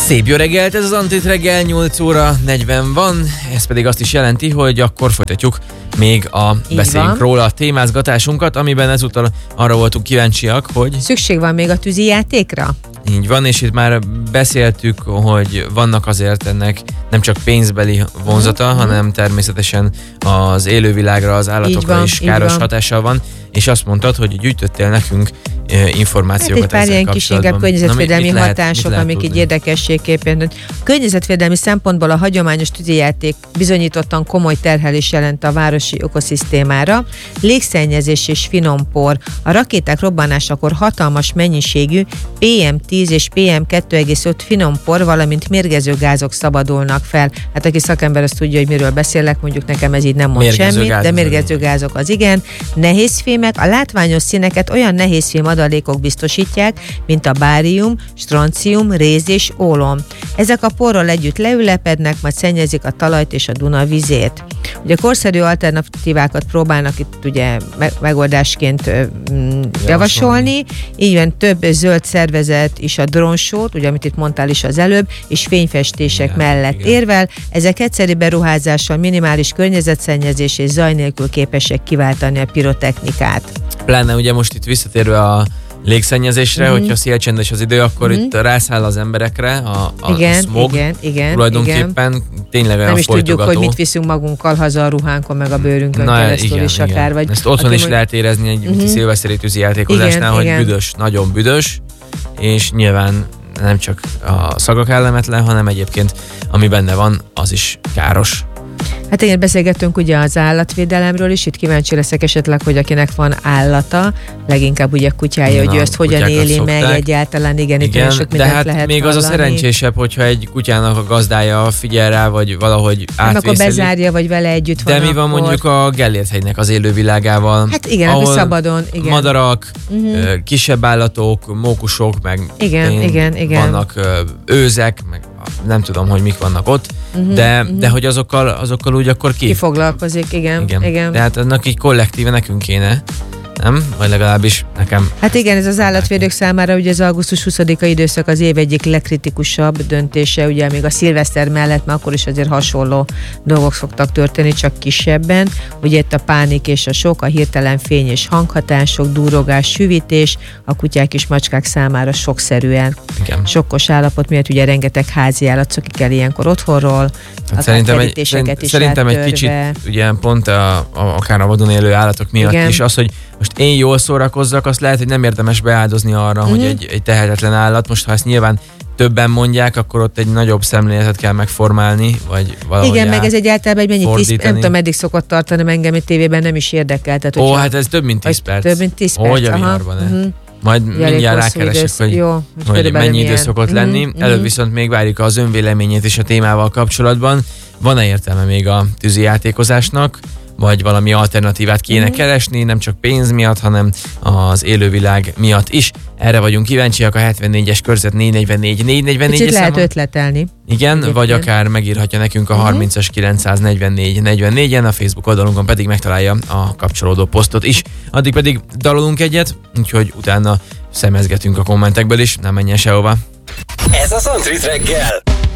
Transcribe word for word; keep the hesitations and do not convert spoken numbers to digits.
Szép jó reggelt, ez az Antrit reggel, nyolc óra negyven van, ez pedig azt is jelenti, hogy akkor folytatjuk még a Így beszéljünk van. róla a témázgatásunkat, amiben ezúttal arra voltunk kíváncsiak, hogy Szükség van még a tűzi játékra? így van, és itt már beszéltük, hogy vannak azért ennek nem csak pénzbeli vonzata, Mhm. hanem természetesen az élővilágra, az állatokra van, is így káros van. hatással van, és azt mondtad, hogy gyűjtöttél nekünk e, Hát információkat egy pár ezzel ilyen kis inkább kapcsolatban. környezetvédelmi Na, mit- mit lehet- hatások, mit lehet amik így tudni? érdekességképpen. Környezetvédelmi szempontból a hagyományos tűzijáték bizonyítottan komoly terhelés jelent a városi ökoszisztémára. Légszennyezés és finompor. A rakéták robbanásakor hatalmas mennyiségű pé em tíz és pé em kettő egész öt finompor, valamint mérgező gázok szabadulnak fel. Hát aki szakember, azt tudja, hogy miről beszélek, mondjuk nekem ez így nem mond Mérgező semmit, gáz de az mérgező a gázok az igen. Nehézfémek, a látványos színeket olyan nehézfém adalékok biztosítják, mint a bárium, stroncium, réz és ólom. Ezek a porral együtt leülepednek, majd szennyezik a talajt és a Duna vizét. Ugye korszerű alternatívákat próbálnak itt ugye me- megoldásként ö, mm, javasolni. Így van, több zöld szervezet is a drónsót, ugye amit itt mondtál is az előbb, és fényfestések Igen, mellett igen. érvel. Ezek egyszeri beruházással, minimális környezetszennyezés és zaj nélkül képesek kiváltani a pirotechnikát. Pláne ugye most itt visszatérve a légszennyezésre, Mhm. hogyha szélcsendes az idő, akkor Mhm. itt rászáll az emberekre a, a, Igen, a smog. igen, igen, Tulajdonképpen igen. tényleg olyan Nem is tudjuk, folytogató. hogy mit viszünk magunkkal haza a ruhánkon, meg a bőrünkön Na, keresztül igen, is igen. akár. Vagy Ezt otthon aki is mond- lehet érezni egy Mhm. szilveszteri tűzi játékozásnál, Igen, hogy igen. büdös, nagyon büdös, és nyilván nem csak a szaga kellemetlen, hanem egyébként ami benne van, az is káros. Hát igen, beszélgettünk ugye az állatvédelemről is, itt kíváncsi leszek esetleg, hogy akinek van állata, leginkább ugye kutyája, Igen, hogy ő a ezt hogyan kutyákat éli meg szokták. egyáltalán, igen, itt Igen, nagyon sok de mindent hát lehet még az a hallani. szerencsésebb, hogyha egy kutyának a gazdája figyel rá, vagy valahogy Nem, akkor átvészeli. bezárja, vagy vele együtt van. De mi van akkor... mondjuk a Gellért-hegynek az élővilágával? Hát igen, ahol ahol szabadon, igen. madarak, Mhm. ö, kisebb állatok, mókusok, meg Igen, én- igen, igen. vannak ö, őzek, meg nem tudom, hogy mik vannak ott, Mhm, de, mhm. de hogy azokkal, azokkal úgy akkor ki? Ki foglalkozik, igen, igen. igen. Tehát annak így kollektíve nekünk kéne, nem? Vagy legalábbis nekem. Hát igen, ez az állatvédők számára ugye az augusztus huszadika időszak az év egyik legkritikusabb döntése, ugye még a szilveszter mellett, már akkor is azért hasonló dolgok szoktak történni, csak kisebben. Ugye itt a pánik és a sok, a hirtelen fény és hanghatások, durrogás, süvítés, a kutyák és macskák számára sokszerűen. Igen. Sokkos állapot miatt ugye rengeteg házi állat szokik el ilyenkor otthonról, Hát akár szerintem egy, kerítéseket szerint, is szerintem egy áttörve. kicsit ugye pont a, a, akár a vadon élő állatok miatt Igen. is az, hogy most én jól szórakozzak, azt lehet, hogy nem érdemes beáldozni arra, Mhm. hogy egy, egy tehetetlen állat, most ha ezt nyilván többen mondják, akkor ott egy nagyobb szemléletet kell megformálni, vagy valahogy Igen, meg át- ez egy általában egy mennyi tíz, fordítani. nem tudom, meddig szokott tartani, mert engem egy tévében nem is érdekel. Tehát, Ó, hogyha- hát ez több mint tíz vagy perc. Több mint tíz perc. Hogy a aha. viharban, ne? Mhm. Majd Ugye elég mindjárt hosszú rákeresek, idősz- hogy, jó, hogy körülbelül mennyi idő milyen. szokott Mhm, lenni. mhm. Előbb viszont még várjuk az önvéleményét is a témával kapcsolatban. Van-e értelme még a tűzi játékozásnak? Vagy valami alternatívát kéne Mhm. keresni, nem csak pénz miatt, hanem az élővilág miatt is. Erre vagyunk kíváncsiak a hetvennégyes körzet négy negyvennégy négy negyvennégy Kicsit lehet számon. ötletelni. Igen, egyébként. vagy akár megírhatja nekünk a Mhm. harmincas kilencszáznegyvennégy negyvennégyen, a Facebook oldalunkon pedig megtalálja a kapcsolódó posztot is. Addig pedig dalolunk egyet, úgyhogy utána szemezgetünk a kommentekből is, nem menjen sehova. Ez az Antrit reggel.